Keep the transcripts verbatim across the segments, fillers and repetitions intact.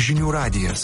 Žinių radijas.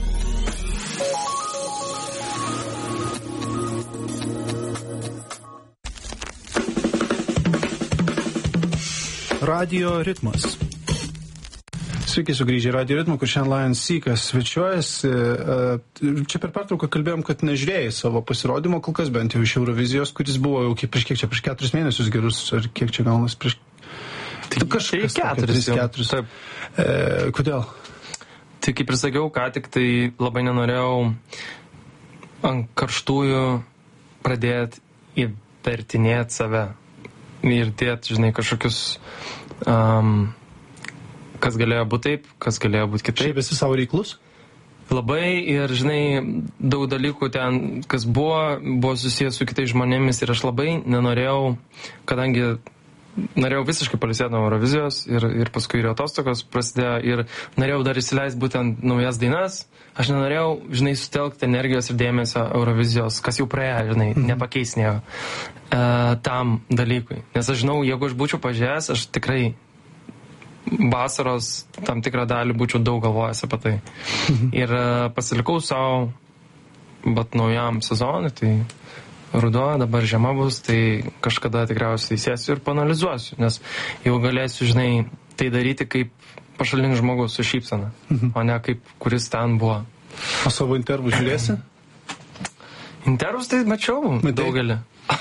Radio ritmas. Sveiki sugrįžę į Radio ritmą, kur šiandien Lions Seekas svečiuojasi. Čia per pertrauką kalbėjom, kad nežiūrėjai savo pasirodymo, kol kas bent jau iš Eurovizijos, kuris buvo jau prieš kiek čia, prieš keturis mėnesius gerus, ar kiek čia gaunas prieš... Tai kažkas keturis. keturis. Taip. E, kodėl? Tai kaip ir sakiau, ką tik tai labai nenorėjau ant karštųjų pradėti įvertinėti save ir dėti, žinai, kažkokius, um, kas galėjo būti taip, kas galėjo būti kitaip. Šiaip esi savo reiklus? Labai ir, žinai, daug dalykų ten, kas buvo, buvo susijęs su kitais žmonėmis ir aš labai nenorėjau, kadangi norėjau visiškai palisėti nuo Eurovizijos ir, ir paskui ir atostogos prasidėjo ir norėjau dar įsileisti būtent naujas dainas. Aš nenorėjau, žinai, sutelkti energijos ir dėmesio Eurovizijos, kas jau praėjo, žinai, mm-hmm. nepakeis nieko e, tam dalykui. Nes aš žinau, jeigu aš būčiau pažiūrėjęs, aš tikrai vasaros tam tikrą dalį būčiau daug galvojęs apie tai. Mm-hmm. Ir e, pasilikau savo, bet naujam sezonui, tai ruduo, dabar žiema bus, tai kažkada tikriausiai sėsiu ir panalizuosiu, nes jau galėsiu, žinai, tai daryti kaip pašalinis žmogus su šypsena, mhm. o ne kaip kuris ten buvo. O savo intervų žiūrėsi? Intervus tai mačiau, Matai? Daugelį.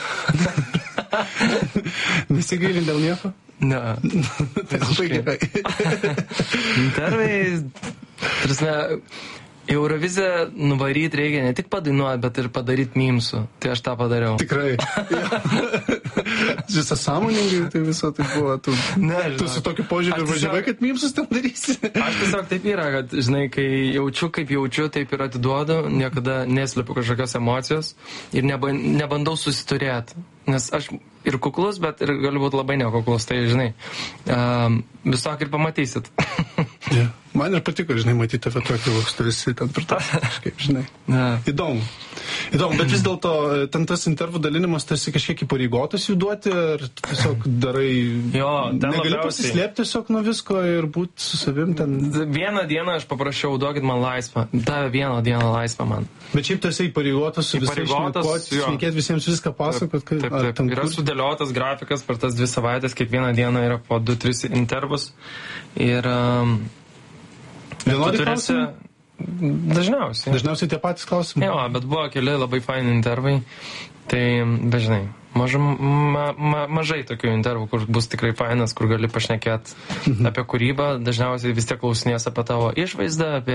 Nesigailin dėl nieko? Ne. Tai labai gerai. Intervai, prasme, į Euroviziją nuvaryti reikia ne tik padainuoti, bet ir padaryti mimsų. Tai aš tą padariau. Tikrai. Visą sąmoningai tai viso tai buvo. Tu, ne, tu su tokiu požiūriu važiavai, kad mimsus ten darysi. Aš tiesiog taip yra, kad, žinai, kai jaučiu, kaip jaučiu, taip ir atiduodu, niekada neslepiu kažkokios emocijos ir neba, nebandau susiturėti. Nes aš ir kuklus, bet ir galiu būti labai nekuklus, tai, žinai, um, visok ir pamatysit. Yeah. Man ir patiko, žinai, matyti tave tokį, koks tu esi ten per tą, kažkaip, žinai. Yeah. Įdomu. Įdomu, bet vis dėlto ten tas intervų dalinimas, tu esi kažkiek įpareigotas jų duoti, ar tiesiog darai... Jo, ten negali labiausiai pasislėpti tiesiog nuo visko ir būti su savim ten... Vieną dieną aš paprašiau, duokit man laisvą. Davė vieną dieną laisvą man. Bet šiaip tu esi įpareigotas su visais šnekoti, šnekėti visiems viską pasakot. Taip, taip, taip. taip. Yra sudėliotas grafikas per tas dvi savaitės, kiekvieną dieną yra po du tris intervus. Ir... Um, Vienodai klausimai? Dažniausiai. Dažniausiai tie patys klausimai. Jo, bet buvo keli labai faini intervai. Tai dažnai. Maža, ma, ma, mažai tokių intervų, kur bus tikrai fainas, kur gali pašnekėti mhm. apie kūrybą. Dažniausiai vis tiek klausinės apie tavo išvaizdą, apie,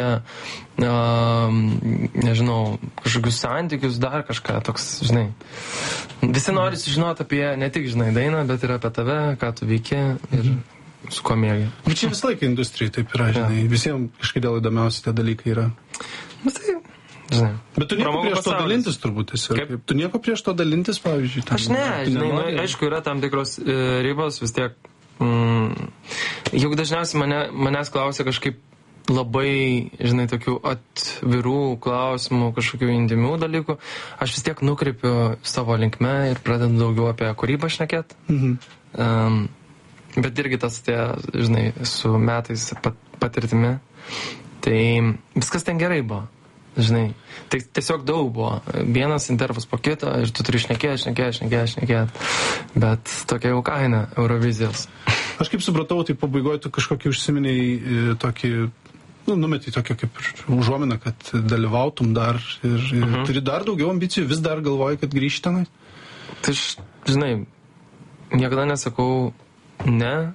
uh, nežinau, kažkokius santykius, dar kažką toks, žinai. Visi nori sužinoti apie ne tik, žinai, dainą, bet ir apie tave, ką tu veiki ir mhm. su kuo mėgai. Bet čia visą laiką industrijai taip yra, žinai. Ja. Visiems kažkodėl įdomiausi tie dalykai yra. Bet tai, žinai. Bet tu nieko prieš to dalintis turbūt esi. Kaip? Tu nieko prieš to dalintis, pavyzdžiui. Tam, aš ne, žinai, nu, aišku, yra tam tikros e, ribos, vis tiek. Mm, juk dažniausiai mane, manęs klausia kažkaip labai, žinai, tokių atvirų klausimų, kažkokių intymių dalykų. Aš vis tiek nukreipiu savo linkme ir pradedu daugiau apie kūrybą šnekėti. Mhm. Um, Bet irgi tas, tie, žinai, su metais pat, patirtimi, tai viskas ten gerai buvo, žinai. Tai tiesiog daug buvo. Vienas intervas po kito ir tu turi šnekėti, šnekėti, šnekėti, šnekėti. Bet tokia jau kaina Eurovizijos. Aš kaip supratau, tai pabaigoje tu kažkokį užsiminiai tokį, nu, numetį tokią kaip užuominą, kad dalyvautum dar ir, ir uh-huh. turi dar daugiau ambicijų, vis dar galvoji, kad grįžti tenai? Tai aš, žinai, niekada nesakau ne.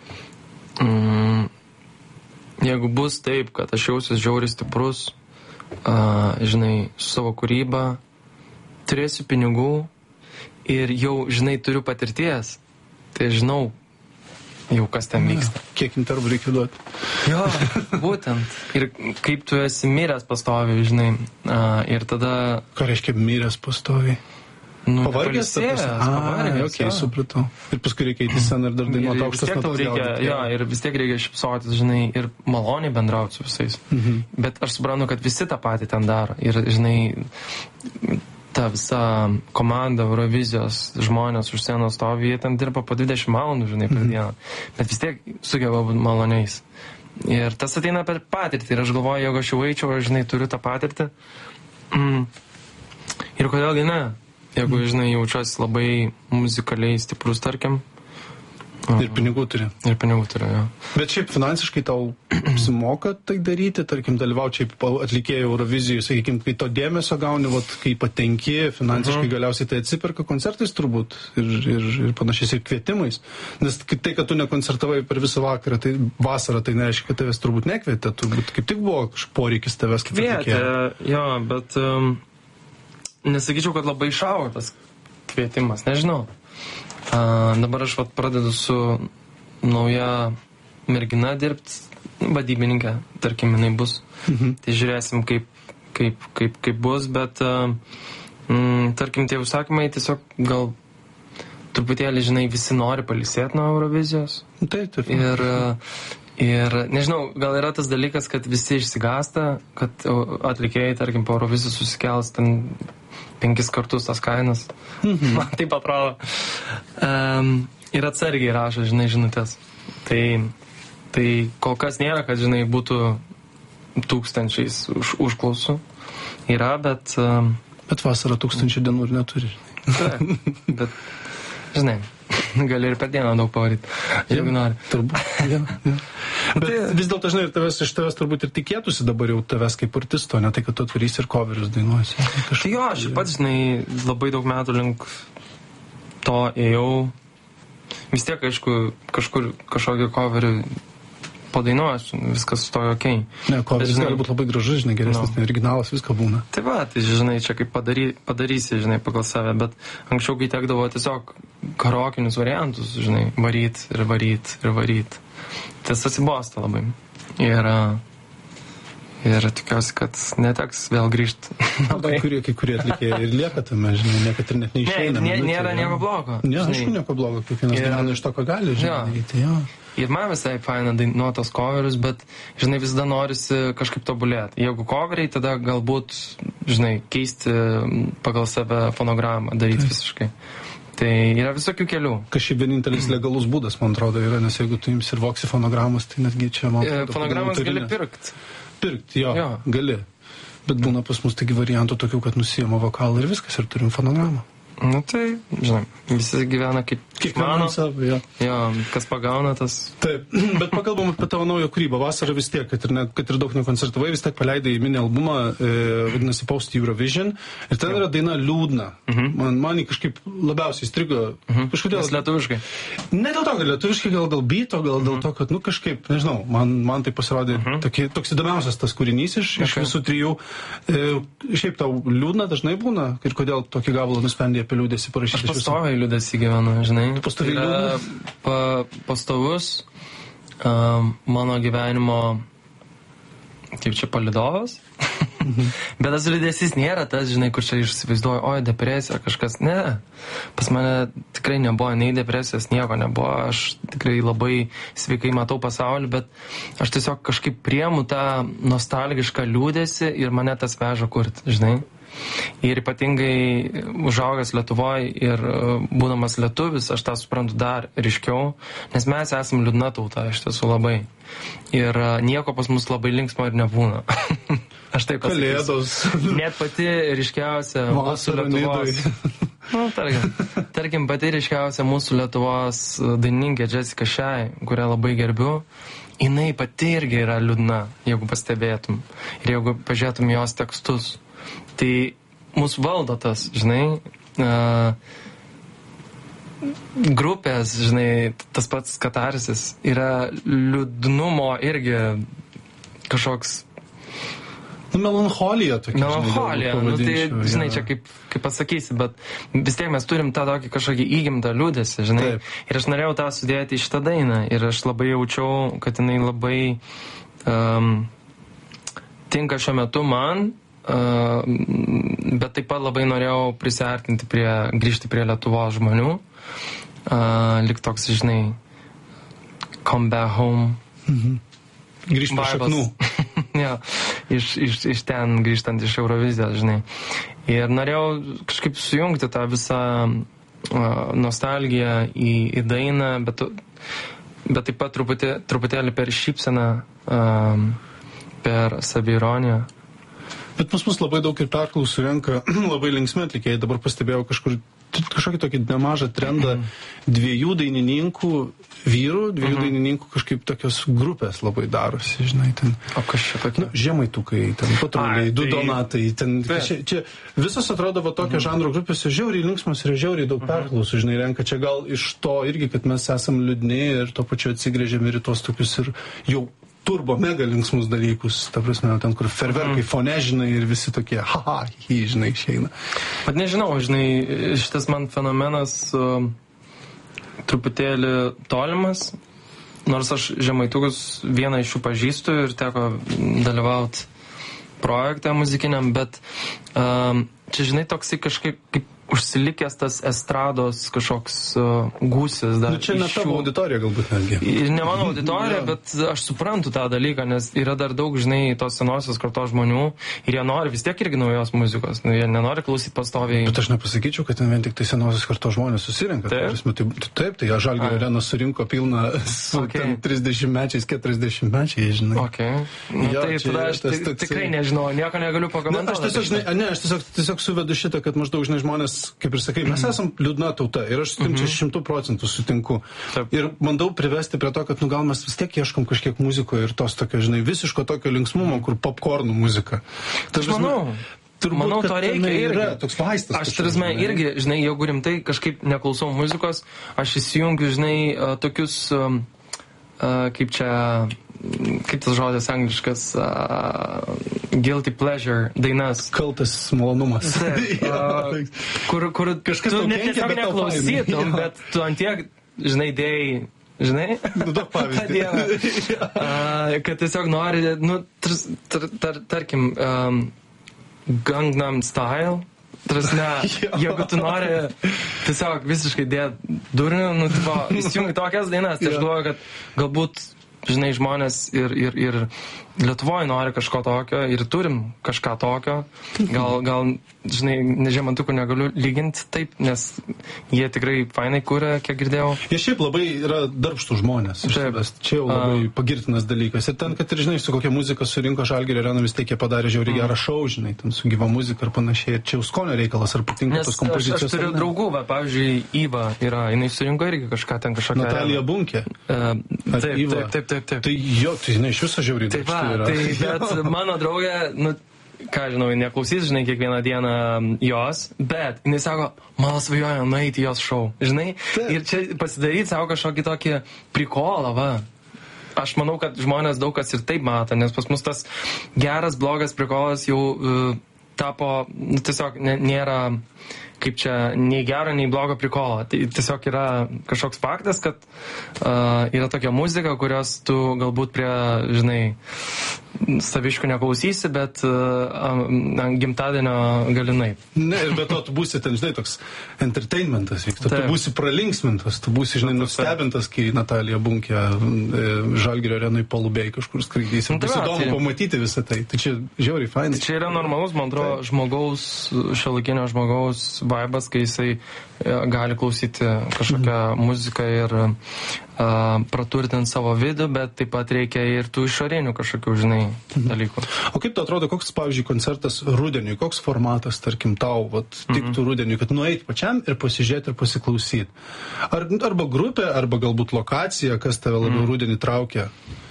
Mm, jeigu bus taip, kad aš jausiuos žiauriai stiprus, uh, žinai, su savo kūryba, turėsiu pinigų ir jau, žinai, turiu patirties, tai žinau jau, kas ten vyksta. Ja, kiek intervų reikia duoti. Jo, būtent. Ir kaip tu esi miręs pastoviai, žinai, uh, ir tada... Ką reiškia miręs pastoviai? Nu, pavargęs, pavargęs, okei, okay, supratau. Ir paskui reikia į sceną ir dar dainuoti aukštas natas gaudyti. Jo, ir vis tiek reikia šypsotis, žinai, ir maloniai bendrauti su visais. Mhm. Bet aš suprantu, kad visi tą patį ten daro. Ir, žinai, ta visa komanda Eurovizijos žmonės už scenos stovi, jie ten dirba po dvidešimt valandų, žinai, per dieną. Bet vis tiek sugeba būti maloniais. Ir tas ateina per patirtį. Ir aš galvoju, jeigu aš jau eičiau, aš, žinai, turiu tą patirtį. Mm. Ir kodėlgi ne? Jeigu, žinai, jaučiuosi labai muzikaliai stiprus, tarkim. Ir pinigų turi. Ir pinigų turi, jo. Bet šiaip finansiškai tau apsimoka tai daryti, tarkim, dalyvauti šiaip atlikėjų Eurovizijų, sakykim, kai to dėmesio gauni, vat, kai patenki, finansiškai uh-huh. galiausiai tai atsiperka koncertais turbūt ir, ir, ir panašiais ir kvietimais. Nes tai, kad tu nekoncertavai per visą vakarą, tai vasarą, tai nereiškia, kad tavęs turbūt nekvietė, turbūt kaip tik buvo kažkoks poreikis tavęs kaip atlikėjo. Kvietė, jo, bet um, nesakyčiau, kad labai išaugo tas kvietimas, nežinau. Uh, dabar aš vat pradedu su nauja mergina dirbti, vadybininkė, tarkim, jinai bus. Mhm. Tai žiūrėsim, kaip, kaip, kaip, kaip bus, bet uh, mm, tarkim, tie užsakymai tiesiog gal truputėlį, žinai, visi nori palisėti nuo Eurovizijos. Taip, taip. Ir, uh, ir nežinau, gal yra tas dalykas, kad visi išsigąsta, kad atlikėjai, tarkim, po Eurovizijos susikels ten penkis kartus tas kainas. Mm-hmm. Man taip atrodo. Um, ir atsargiai rašo, žinai, žinutės. Tai, tai kol kas nėra, kad, žinai, būtų tūkstančiais už, užklausų. Yra, bet... Um, bet vasarą tūkstančių dienų ir neturi. Taip, bet, žinai, gali ir per dieną daug pavaryti, jeigu nori. Turbūt, ja, ja. Bet tai, vis dėlto, žinai, ir tavęs, iš tavęs turbūt ir tikėtųsi dabar jau tavęs kaip artisto, ne tai, kad tu atvarysi ir coverius dainuosi. Tai jo, aš pats, žinai, labai daug metų link to ėjau. Vis tiek, aišku, kažkur kažkokį coverį padainuosiu, viskas stojo okei. Ne, coveris gali būti labai gražus, žinai, geresnis, no. originalas, viską būna. Tai va, tai žinai, čia kaip padary, padarysi, žinai, pagal save, bet anksčiau, kai tekdavo tiesiog karokinius variantus, žinai, varyt ir varyt ir varyt. Tas atsibosta labai. Ir, ir tikiuosi, kad neteks vėl grįžti. Kai kurie, kai kurie atlikėjai ir lieka tame, žinai, niekad ir net neišeina. Ne, nė, nėra nieko blogo. Ne, aišku, nieko blogo, kiekvienas gyvena iš to, ką gali, žinai, daryti, jo. Ir man visai faina dainuot tos coverius, bet, žinai, visada norisi kažkaip tobulėti. Jeigu coveriai, tada galbūt, žinai, keisti pagal save fonogramą, daryti visiškai. Tai yra visokių kelių. Kažkaip vienintelis legalus būdas, man atrodo, yra, nes jeigu tu imsi ir voksi fonogramas, tai netgi čia, man atrodo... Fonogramas gali pirkti. Pirkti, jo, jo, gali. Bet būna pas mus taigi variantų tokių, kad nusijama vokalą ir viskas, ir turim fonogramą. Nu tai, žinai, visi gyvena kaip, kaip mano. Savo, jo. Jo, kas pagauna, tas... Taip, bet pakalbam apie tavo naują kūrybą. Vasarą vis tiek, kad ir, ne, kad ir daug nekoncertavai, vis tiek paleidai mini albumą, e, vadinasi Post Eurovision. Ir ten yra daina liūdna. Uh-huh. Man, man kažkaip labiausiai įstrigo. Uh-huh. Kažkodėl... Nes lietuviškai. Ne dėl to, kad lietuviškai, gal dėl beato, gal uh-huh. dėl to, kad, nu, kažkaip, nežinau, man, man tai pasirodė uh-huh. tokie, toks įdomiausias tas kūrinys iš, okay. iš visų trijų. E, šiaip tau liūdna dažnai būna? Ir kodėl tokį gabalą nusprendė apie liūdėsi parašyti? Aš pastoviai liūdėsi gyvenu, žinai. Tu pastoviai liūdėsi? Pa, pastovus um, mano gyvenimo, kaip čia, palidovas. Bet tas liūdėsis nėra tas, žinai, kur čia išsivaizduoju, oi, depresija, kažkas. Ne. Pas mane tikrai nebuvo nei depresijos, nieko nebuvo. Aš tikrai labai sveikai matau pasaulį, bet aš tiesiog kažkaip priemu tą nostalgišką liūdėsi ir mane tas veža kurti, žinai. Ir ypatingai užaugęs Lietuvoje ir būdamas lietuvis, aš tą suprantu dar ryškiau, nes mes esam liūdna tauta, iš tiesų labai. Ir nieko pas mus labai linksmo ir nebūna. Aš taip pasakysiu. Kalėdos. Net pati ryškiausia mūsų Lietuvos. Nu, tarkim, tarkim, pati ryškiausia mūsų Lietuvos dainininkė Jessica Shai, kurią labai gerbiu, jinai pati irgi yra liūdna, jeigu pastebėtum. Ir jeigu pažiūrėtum jos tekstus. Tai mūsų valdo tas, žinai, uh, grupės, žinai, tas pats katarsis yra liūdnumo irgi kažkoks... Nu, melancholija tokia. Melancholija, nu, tai, žinai, ja. Čia kaip, kaip pasakysi, bet vis tiek mes turim tą tokį kažkokį įgimtą liūdėsi, žinai. Taip. Ir aš norėjau tą sudėti į šitą dainą ir aš labai jaučiau, kad jinai labai um, tinka šiuo metu man. Uh, bet taip pat labai norėjau prisiartinti prie, grįžti prie Lietuvos žmonių. Uh, lik toks, žinai, come back home. Mhm. Grįžti prie šaknų. Ja, iš, iš, iš ten, grįžtant iš Eurovizijos, žinai. Ir norėjau kažkaip sujungti tą visą uh, nostalgiją į, į dainą, bet bet taip pat truputį, truputėlį per šypseną, um, per saviironiją. Bet pas mus labai daug ir perklausų renka labai linksmi atlikėjai. Dabar pastebėjau kažkur kažkokį tokį nemažą trendą dviejų dainininkų vyrų, dviejų uh-huh. dainininkų kažkaip tokios grupės labai darosi, žinai, ten. O kas čia tokia? Nu, žemaitukai, ten patruliai, Ai, du tai... donatai, ten. Čia, čia visos atrodo va tokio uh-huh. žanro grupės, žiauriai linksmos ir žiauriai daug uh-huh. perklausų, žinai, renka. Čia gal iš to irgi, kad mes esam liūdni ir to pačiu atsigrėžėm ir į tos tokius ir jau turbo mega linksmus dalykus, ta prasme, ten, kur ferverkai mm. fone, žinai, ir visi tokie, haha, hi, žinai, išeina. Pat nežinau, žinai, šitas man fenomenas uh, truputėlį tolimas, nors aš žemaitukus vieną iš jų pažįstu ir teko dalyvauti projekte muzikiniam, bet uh, čia, žinai, toksai kažkaip kaip užsilikęs tas estrados kažkoks uh, gūsis dar. Nu, čia ne tavo auditorija galbūt netgi. Ir ne mano auditorija, bet aš suprantu tą dalyką, nes yra dar daug, žinai, tos senosios kartos žmonių ir jie nori vis tiek irgi naujos muzikos, nu, jie nenori klausyti pastoviai. Bet aš nepasakyčiau, kad ten vien tik tai senosios kartos žmonės susirinka. Taip, prasme, tai, taip, tai Žalgirio arena surinko pilną su okay. ten trisdešimtmečiais, keturiasdešimtmečiais, žinai. Okay. Nu, jo, tai tada aš tas, toksai... tikrai nežinau, nieko negaliu pakomentuoti. Ne, aš tiesiog, žinai, ne, aš tiesiog, tiesiog suvedu šitą, kad maždaug, žinai, žmonės, kaip ir sakai, mes esam liūdna tauta ir aš su tim čia šimtų procentų sutinku. Taip. Ir bandau privesti prie to, kad nu gal mes vis tiek ieškom kažkiek muzikoje ir tos tokio, žinai, visiško tokio linksmumo, kur popkornų muzika. Tai aš manau, turbūt, manau, to reikia irgi. Yra toks vaistas. Aš tarsi irgi, žinai, jeigu rimtai kažkaip neklausau muzikos, aš įsijungiu, žinai, tokius, kaip čia, kaip tas žodis angliškas, uh, guilty pleasure dainas. Kaltas malonumas. Taip, uh, kur, kur kažkas tu net tiesiog neklausytum, bet tu antiek, žinai, dėjai, žinai, nu, daug pavyzdį. uh, kad tiesiog nori, nu, tar, tar, tar, tarkim, um, Gangnam Style. Trasne, jeigu tu nori tiesiog visiškai dėti durnių, nu, tipo, įsijungi tokias dainas, tai aš galvoju, kad galbūt, žinai, žmonės ir, ir, ir Lietuvoje nori kažko tokio ir turim kažką tokio. Gal, gal žinai, žemantukų negaliu lyginti taip, nes jie tikrai fainai kūrė, kiek girdėjau. Jie šiaip labai yra darbštų žmonės. Čia jau labai uh, pagirtinas dalykas. Ir ten, kad ir, žinai, su kokia muzika surinko Žalgirio areną, vis tiek jie padarė žiauriai gerą šou, žinai, ten su gyva muzika ir panašiai. Ir čia jau skonio reikalas, ar patinka tos kompozicijos. Aš, aš turiu draugų, va, pavyzdžiui, Iva yra, jinai surinko irgi kažką ten kažkokią. Natalija Bunkė. Uh, taip, taip, taip, taip, taip. Tai jo, tai žinai, iš viso žiauriai darbštų yra. Tai, bet mano draugė, nu, ką žinau, neklausys, žinai, kiekvieną dieną jos, bet jinai sako, mano svajoja nueiti jos šou, žinai, taip. Ir čia pasidaryti savo kažkokį tokį prikolą, va. Aš manau, kad žmonės daug kas ir taip mato, nes pas mus tas geras, blogas prikolas jau uh, tapo, nu, tiesiog n- nėra, kaip čia, nei gero, nei blogo prikolo. Tai tiesiog yra kažkoks faktas, kad uh, yra tokia muzika, kurios tu galbūt prie, žinai, saviškų neklausysi, bet uh, gimtadienio galinai. Ne, ir be to tu būsi ten, žinai, toks entertainmentas vyksta. Tu būsi pralinksmintas, tu būsi, žinai, nustebintas, kai Natalija Bunkė Žalgirio arenui palubėjai kažkur skraidys. Ir bus įdomu pamatyti visą tai. Tai čia žiauriai fainai. Čia yra normalus, man atrodo, žmogaus, šiuolaikinio žmogaus vaibas, kai jisai gali klausyti kažkokią mm. muziką ir uh, praturtinti savo vidų, bet taip pat reikia ir tų išorinių kažkokių, žinai, mm. dalykų. O kaip tu atrodo, koks, pavyzdžiui, koncertas rudeniui, koks formatas, tarkim, tau, vat, tiktų mm-hmm. rudeniui, kad nueit pačiam ir pasižiūrėti ir pasiklausyti? Ar, arba grupė, arba galbūt lokacija, kas tave labiau mm. rudenį traukia?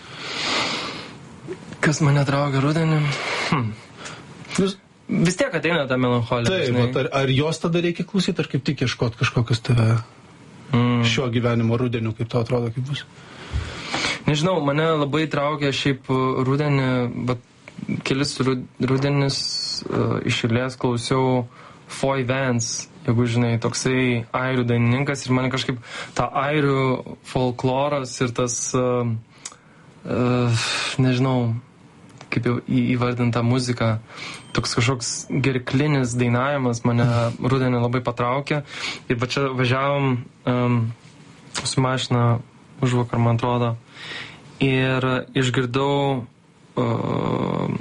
Kas mane traukia rudenį? Hm. Jūs... Vis tiek ateina ta melancholija. Taip, ar, ar jos tada reikia klausyti, ar kaip tik ieškoti kažkokius tave mm. šio gyvenimo rudeniu, kaip tau atrodo, kaip bus? Nežinau, mane labai traukia šiaip rudenį, bet kelis rudenis uh, iš eilės klausiau Foy Vance, jeigu žinai, toksai airių dainininkas ir mane kažkaip ta airių folkloras ir tas, uh, uh, nežinau, kaip jau įvardinta muzika, toks kažkoks gerklinis dainavimas mane rudenį labai patraukė. Ir va čia važiavom um, su mašina užvakar, man atrodo, ir išgirdau uh,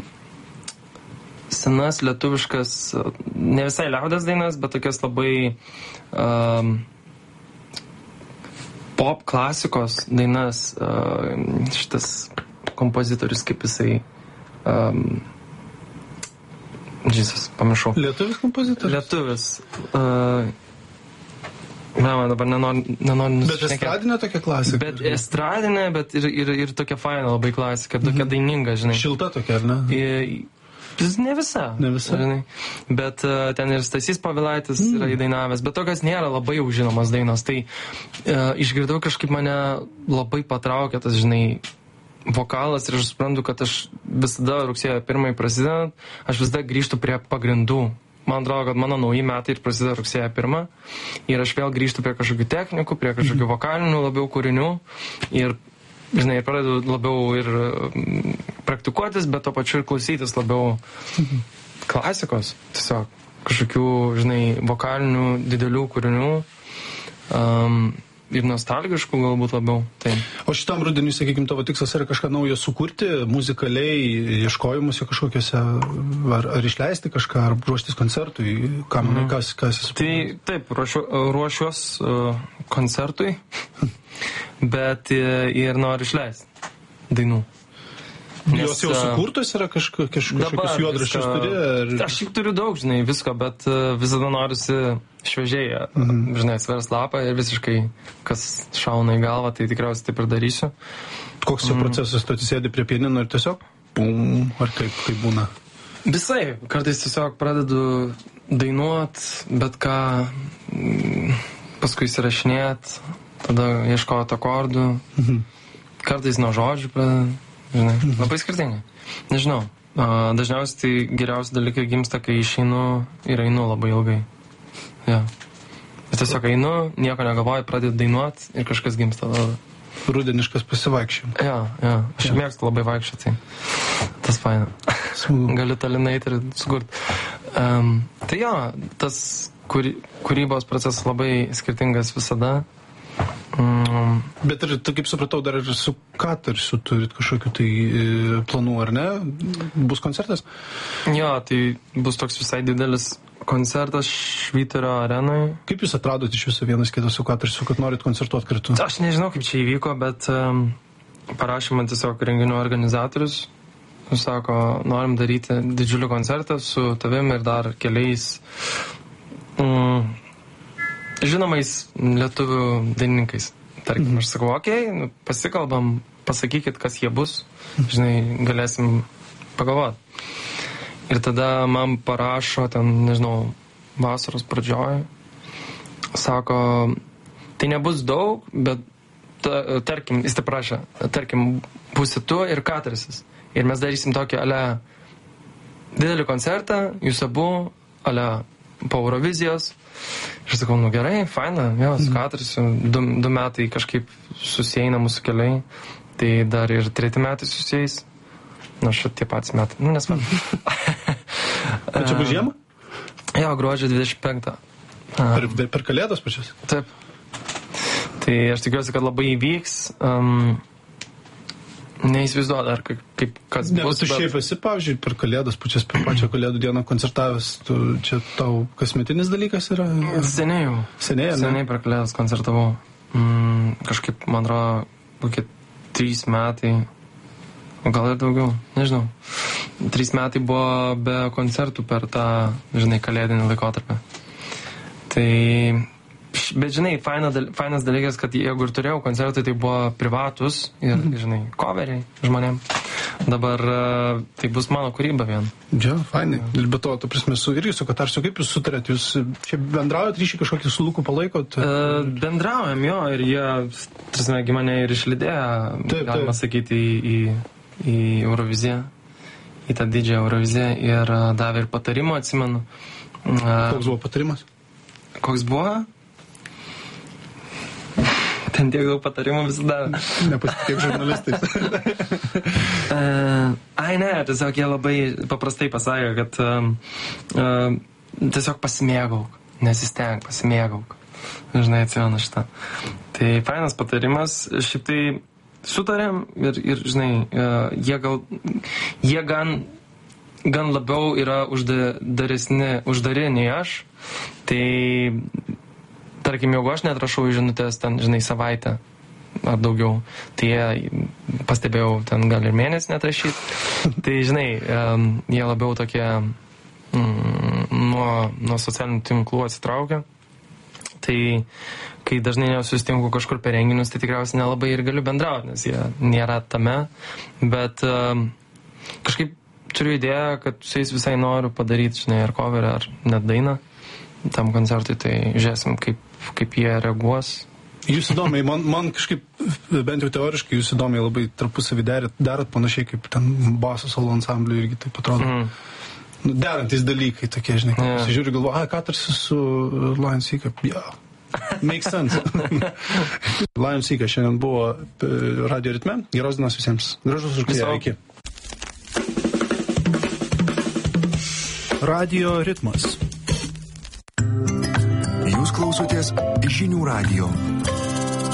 senas lietuviškas, ne visai liaudies dainas, bet tokias labai um, pop klasikos dainas, uh, šitas kompozitorius, kaip jisai, um, Jesus, pamiršau. Lietuvis kompozitorius? Lietuvis. Uh, Na, man dabar nenoriu nenori Bet estradinė tokia klasika? Bet estradinė, bet ir, ir, ir tokia faina labai klasika, tokia mhm. daininga, žinai. Šilta tokia, ar ne? I, ne visa. Ne visa. Žinai. Bet uh, ten ir Stasys Povilaitis mm. yra įdainavęs, bet tokios nėra labai jau žinomas dainos. Tai uh, išgirdau kažkaip mane labai patraukė tas, žinai, vokalas ir aš suprantu, kad aš visada rugsėjo pirmąjį prasidedant, aš visada grįžtu prie pagrindų. Man atrodo, kad mano nauji metai ir prasideda rugsėjo pirmą ir aš vėl grįžtu prie kažkokių technikų, prie kažkokių vokalinių labiau kūrinių ir, žinai, pradedu labiau ir praktikuotis, bet to pačiu ir klausytis labiau klasikos, tiesiog kažkokių, žinai, vokalinių didelių kūrinių. Um, ir nostalgiškų galbūt labiau. Tai. O šitam rudeniui, sakykime, tavo tikslas yra kažką naujo sukurti, muzikaliai, ieškojimuose kažkokiuose, ar, ar išleisti kažką, ar ruoštis koncertui, ką manai, mm. kas, kas esi? Tai taip, ruošiu, ruošiuos uh, koncertui, bet uh, ir noriu išleisti dainų. Nes, jos jau sukurtos yra kažko, kaž, kažkokius juodraščius turi? Ar... Aš šiaip turiu daug, žinai, visko, bet uh, visada norisi šviežiai, mhm. žinai, svers lapą ir visiškai, kas šauna į galvą, tai tikriausiai taip ir darysiu. Koks čia mm. procesas, tu atsisėdi prie pianino ir tiesiog, bum, ar kaip, kaip būna? Visai, kartais tiesiog pradedu dainuot, bet ką, paskui įsirašinėt, tada ieškot akordų, mhm. kartais nuo žodžių pradedu. Žinai, mhm. labai skirtingai. Nežinau. Dažniausiai tai geriausi dalykai gimsta, kai išeinu ir einu labai ilgai. Ja. Ir tiesiog einu, nieko negalvoju, pradedu dainuot ir kažkas gimsta. Rudeniškas pasivaikščiam. Ja, ja. Aš ja. mėgstu labai vaikščioti. Tas faina. Galiu talinai ir sukurt. Um, tai jo, tas kūry, kūrybos procesas labai skirtingas visada. Mm. Bet ir, kaip supratau, dar ir su Katarsiu turit kažkokių tai e, planų, ar ne? Bus koncertas? Jo, tai bus toks visai didelis koncertas Švyturio arenai. Kaip jūs atradot iš viso vienas kitą su Katarsiu, kad norit koncertuoti kartu? Aš nežinau, kaip čia įvyko, bet um, parašė man tiesiog renginių organizatorius. Sako, norim daryti didžiulį koncertą su tavim ir dar keliais mm, žinomais lietuvių dainininkais. Tarkim, aš sakau, okei, okay, pasikalbam, pasakykit, kas jie bus, žinai, galėsim pagalvoti. Ir tada man parašo ten, nežinau, vasaros pradžioje, sako, tai nebus daug, bet ta, tarkim, jis tai prašė, tarkim, būsi tu ir Katarsis. Ir mes darysim tokį, ale, didelį koncertą, jūs abu, ale, po Eurovizijos. Ir sakau, nu gerai, faina, jo, su Katarsiu, du, du metai kažkaip susieina mūsų keliai, tai dar ir treti metai susieis. Na, šit tie patys metai, nu nesvarbu. Tai čia bus žiema? Jo, gruodžio dvidešimt penktą. Per, per kalėdas pačias? Taip. Tai aš tikiuosi, kad labai įvyks. Um, Neįsivaizduoju dar, kaip, kaip kas ne, bus. Ne, tu bet... šiaip esi, pavyzdžiui, per kalėdas, pačias per pačią kalėdų dieną koncertavęs, tu, čia tau kasmetinis dalykas yra? Seniai jau. Seniai, ne? Seniai per kalėdas koncertavau. Mm, kažkaip, man atrodo, kokie trys metai, o gal ir daugiau, nežinau. Trys metai buvo be koncertų per tą, žinai, kalėdinį laikotarpį. Tai... Bet, žinai, faina, fainas dalykas, kad jeigu ir turėjau koncertai, tai buvo privatus ir, mm. žinai, coveriai žmonėm. Dabar uh, tai bus mano kūryba vien. Džia, fainai. Ir be to, tu prasme, su, irgi su Katarsiu, kaip jūs sutarėt? Jūs čia bendraujat, ryšį kažkokį su Luku palaikot? Uh, bendraujam, jo, ir jie, prasme, mane ir išlydėjo, taip, galima taip. sakyti, į, į, į Euroviziją, į tą didžiąją Euroviziją ir uh, davė ir patarimą, atsimenu. Uh, Koks buvo patarimas? Koks buvo? Ten tiek daug patarimų visada. Nepasitikėk žurnalistais. uh, ai ne, tiesiog jie labai paprastai pasakė, kad uh, uh, tiesiog pasimėgauk, nesisteng, pasimėgauk. Žinai, atsimenu šitą. Tai fainas patarimas, šiaip tai sutarėm ir, ir žinai, uh, jie gal, jie gan, gan labiau yra uždaresni, uždari nei aš. Tai tarkim, jeigu aš netrašau į žinutės, ten, žinai, savaitę ar daugiau, tai jie, pastebėjau, ten gali ir mėnesį netrašyti. Tai, žinai, jie labiau tokie mm, nuo, nuo socialinių tinklų atsitraukia. Tai, kai dažnai nesusitinku kažkur per renginius, tai tikriausiai nelabai ir galiu bendrauti, nes jie nėra tame. Bet kažkaip turiu idėją, kad su jais visai noriu padaryti, žinai, ar coverį, ar net dainą tam koncertui, tai žiūrėsim, kaip, kaip jie reaguos. Jūs įdomiai, man, man kažkaip, bent jau teoriškai, jūs įdomiai labai tarpusavį darot, darot panašiai kaip ten baso solo ansamblių irgi taip atrodo. Mm. Nu, derantis dalykai tokie, žinai, kaip yeah. Žiūriu, galvoju, a, ką tarsi su Lion Seeker, ja, makes sense. Lion Seeker šiandien buvo Radio Ritme, geros dienos visiems, gražus užklėjo, iki. Radio Ritmas. Jūs klausotės Žinių radijo.